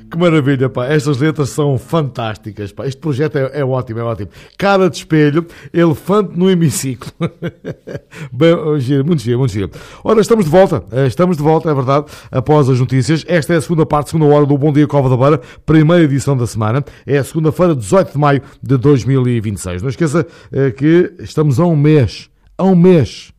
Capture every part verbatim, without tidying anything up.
Que maravilha, pá. Estas letras são fantásticas, pá. Este projeto é, é ótimo, é ótimo. Cara de espelho, elefante no hemiciclo. Bem, giro, muito giro, muito giro. Ora, estamos de volta. Estamos de volta, é verdade, após as notícias. Esta é a segunda parte, segunda hora do Bom Dia Cova da Beira, primeira edição da semana. É a segunda-feira, dezoito de maio de dois mil e vinte e seis. Não esqueça é, que estamos a um mês, a um mês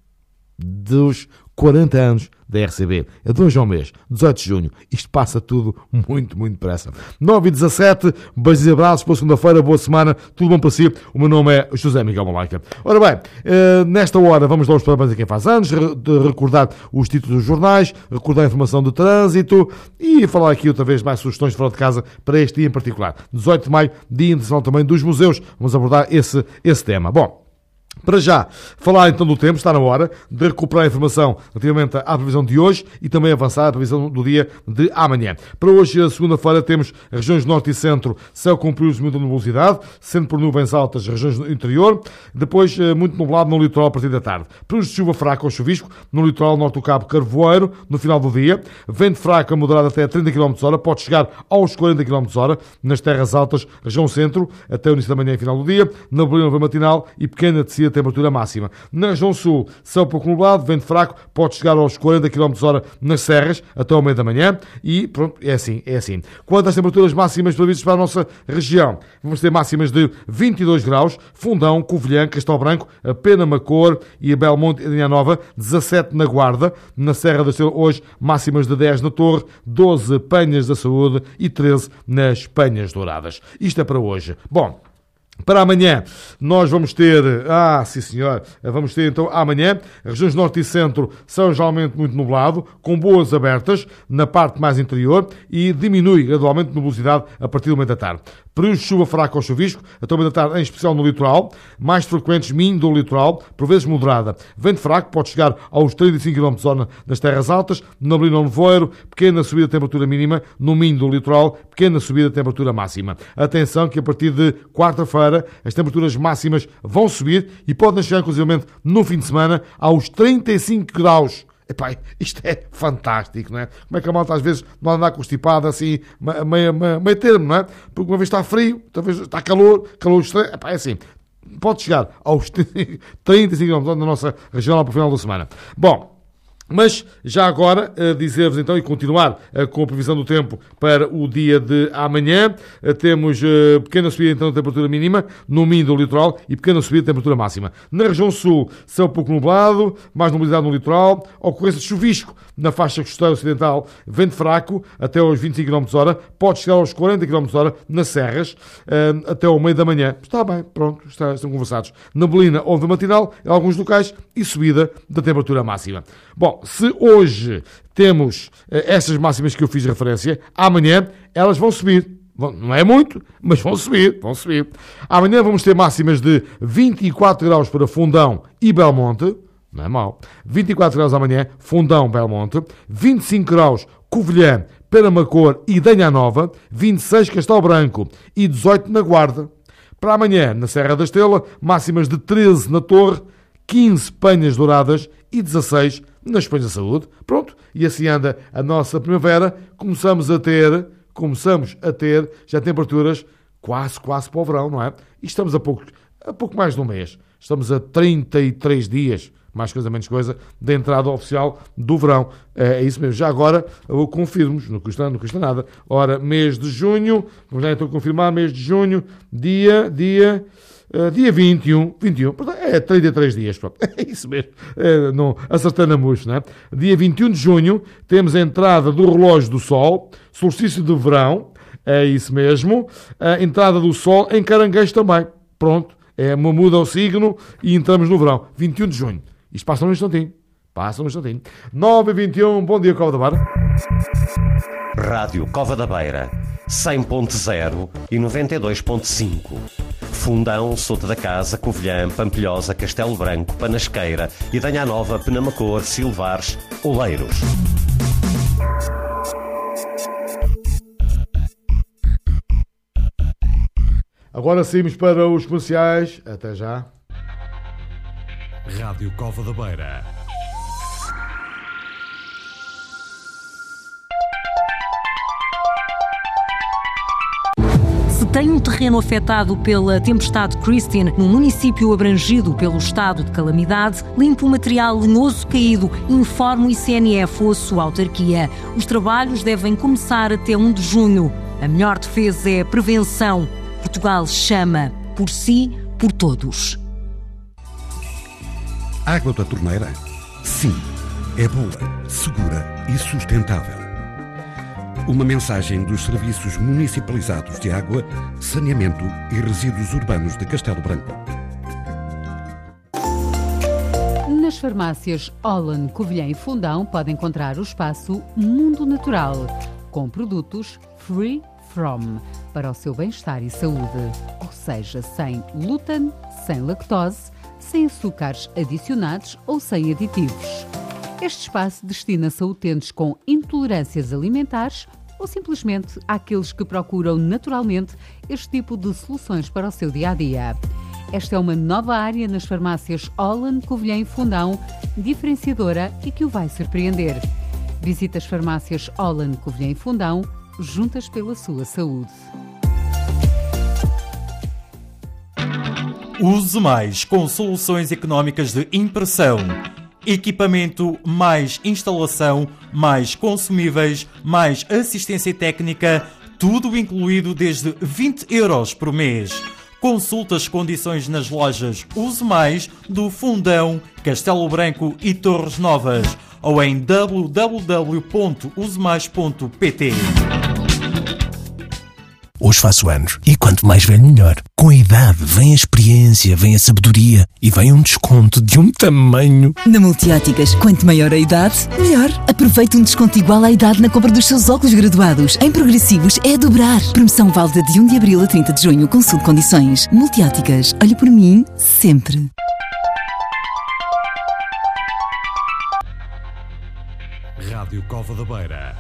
dos quarenta anos da R C B. É de hoje ao mês, dezoito de junho. Isto passa tudo muito, muito depressa. nove e dezassete, beijos e abraços, boa segunda-feira, boa semana, tudo bom para si. O meu nome é José Miguel Malaika. Ora bem, nesta hora vamos dar os parabéns a quem faz anos, recordar os títulos dos jornais, recordar a informação do trânsito e falar aqui outra vez mais sugestões de fora de casa para este dia em particular. dezoito de maio, Dia Internacional também dos Museus. Vamos abordar esse, esse tema. Bom, para já, falar então do tempo, está na hora de recuperar a informação relativamente à previsão de hoje e também avançar a previsão do dia de amanhã. Para hoje, segunda-feira, temos regiões norte e centro, céu com períodos de muita nubosidade, sendo por nuvens altas regiões do interior, depois muito nublado no litoral a partir da tarde. Períodos de chuva fraca ou chuvisco no litoral norte do Cabo Carvoeiro, no final do dia, vento fraco a moderado até trinta quilómetros por hora, pode chegar aos quarenta quilómetros por hora nas terras altas, região centro, até o início da manhã e final do dia, na neblina matinal e pequena descida temperatura máxima. Na região sul, céu pouco nublado, vento fraco, pode chegar aos quarenta quilómetros por hora nas serras, até ao meio da manhã, e pronto, é assim, é assim. Quanto às temperaturas máximas previstas para a nossa região, vamos ter máximas de vinte e dois graus, Fundão, Covilhã, Castelo Branco, a Penamacor e a Belmonte e a Linha Nova, dezassete na Guarda, na Serra da Estrela hoje, máximas de dez na Torre, doze Penhas da Saúde e treze nas Penhas Douradas. Isto é para hoje. Bom, para amanhã, nós vamos ter, ah, sim senhor, vamos ter então amanhã, regiões norte e centro são geralmente muito nublado, com boas abertas na parte mais interior e diminui gradualmente a nubosidade a partir do meio da tarde. Períodos de chuva fraca ou chuvisco, até o meio da tarde, em especial no litoral, mais frequentes Minho do litoral, por vezes moderada. Vento fraco pode chegar aos trinta e cinco quilómetros por hora nas terras altas, na Neblina ou Nevoeiro, pequena subida de temperatura mínima, no Minho do litoral, pequena subida de temperatura máxima. Atenção que a partir de quarta-feira as temperaturas máximas vão subir e podem chegar, inclusive, no fim de semana, aos trinta e cinco graus. Epá, isto é fantástico, não é? Como é que a malta às vezes não anda constipada assim, meio, meio, meio termo, não é? Porque uma vez está frio, outra vez está calor, calor extremo, epá, é assim. Pode chegar aos trinta e cinco graus na nossa região para o final da semana. Bom, mas já agora uh, dizer-vos então e continuar uh, com a previsão do tempo para o dia de amanhã. Uh, temos uh, pequena subida então da temperatura mínima no Minho do litoral e pequena subida da temperatura máxima. Na região sul, céu pouco nublado, mais nubosidade no litoral, ocorrência de chuvisco na faixa costeira ocidental, vento fraco até aos vinte e cinco quilómetros por hora, pode chegar aos quarenta quilómetros por hora nas serras uh, até ao meio da manhã. Está bem, pronto, está, estão conversados. Neblina ou matinal em alguns locais e subida da temperatura máxima. Bom, se hoje temos uh, essas máximas que eu fiz referência, amanhã elas vão subir. Não é muito, mas vão subir, vão subir. Amanhã vamos ter máximas de vinte e quatro graus para Fundão e Belmonte. Não é mau. vinte e quatro graus amanhã, Fundão, Belmonte. vinte e cinco graus, Covilhã, Penamacor e Danha Nova. vinte e seis, Castelo Branco e dezoito na Guarda. Para amanhã, na Serra da Estrela, máximas de treze na Torre, quinze Penhas Douradas e dezasseis nas Penhas da Saúde. Pronto, e assim anda a nossa primavera. Começamos a ter, começamos a ter já temperaturas quase, quase para o verão, não é? E estamos a pouco, a pouco mais de um mês. Estamos a trinta e três dias, mais coisa, menos coisa, da entrada oficial do verão. É, é isso mesmo. Já agora, eu confirmo, não custa, não custa nada. Ora, mês de junho, vamos lá então confirmar, mês de junho, dia, dia, uh, dia vinte e um, vinte e um, portanto, é trinta e três dias, pronto. É isso mesmo. É, não, acertando a murcho, não é? Dia vinte e um de junho, temos a entrada do relógio do Sol, solstício de verão, é isso mesmo, a entrada do Sol em Caranguejo também. Pronto, é uma muda ao signo e entramos no verão, vinte e um de junho. Isto passa num instantinho. Passa num instantinho. nove e vinte e um, bom dia, Cova da Beira. Rádio Cova da Beira, cem ponto zero e noventa e dois ponto cinco. Fundão, Souto da Casa, Covilhã, Pampilhosa, Castelo Branco, Panasqueira e Danha Nova, Penamacor, Silvares, Oleiros. Agora saímos para os comerciais. Até já. Rádio Cova da Beira. tem um terreno afetado pela tempestade Christine num município abrangido pelo estado de calamidade, limpa o material lenhoso caído e informa o I C N F ou a sua autarquia. Os trabalhos devem começar até primeiro de junho. A melhor defesa é a prevenção. Portugal chama por si, por todos. Água da torneira? Sim, é boa, segura e sustentável. Uma mensagem dos Serviços Municipalizados de Água, Saneamento e Resíduos Urbanos de Castelo Branco. Nas farmácias Holland, Covilhã e Fundão pode encontrar o espaço Mundo Natural, com produtos Free From, para o seu bem-estar e saúde. Ou seja, sem glúten, sem lactose, sem açúcares adicionados ou sem aditivos. Este espaço destina-se a utentes com intolerâncias alimentares ou simplesmente àqueles que procuram naturalmente este tipo de soluções para o seu dia-a-dia. Esta é uma nova área nas farmácias Holland, Covilhã e Fundão, diferenciadora e que o vai surpreender. Visite as farmácias Holland, Covilhã e Fundão, juntas pela sua saúde. Use mais com soluções económicas de impressão. Equipamento, mais instalação, mais consumíveis, mais assistência técnica, tudo incluído desde vinte euros por mês. Consulte as condições nas lojas Use Mais do Fundão, Castelo Branco e Torres Novas ou em w w w ponto use mais ponto p t. Hoje faço anos e quanto mais velho melhor. Com a idade vem a experiência, vem a sabedoria e vem um desconto de um tamanho. Na Multióticas, quanto maior a idade, melhor. Aproveite um desconto igual à idade na compra dos seus óculos graduados. Em progressivos é a dobrar. Promoção válida de primeiro de abril a trinta de junho. Consulte condições. Multióticas. Olhe por mim, sempre. Rádio Cova da Beira.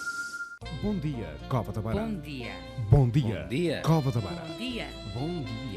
Bom dia, Cova da Beira. Bom dia. Bom dia, Bom dia. Cova da Beira. Bom dia. Bom dia.